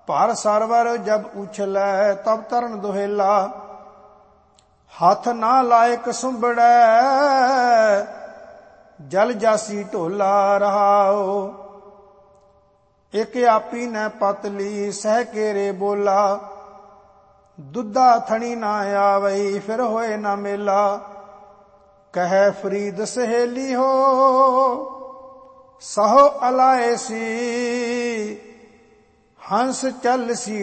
ਭਰ ਸਰਵਰ ਜਬ ਉਛਲੈ ਤਬ ਤਰਨ ਦੁਹੇਲਾ। ਹੱਥ ਨਾ ਲਾਇਕ ਸੁੰਬੜੈ ਜਲ ਜਾਸੀ ਢੋਲਾ ਰਹਾਓ। ਇਕ ਆਪੀ ਨੈ ਪਤਲੀ ਸਹਿ ਕੇਰੇ ਬੋਲਾ। ਦੁੱਧਾ ਥਣੀ ਨਾ ਆਵਈ ਫਿਰ ਹੋਏ ਨਾ ਮੇਲਾ। ਕਹੈ ਫਰੀਦ ਸਹੇਲੀ ਹੋ ਸਹੁ ਅਲਾਏ ਸੀ। ਹੰਸ ਚੱਲ ਸੀ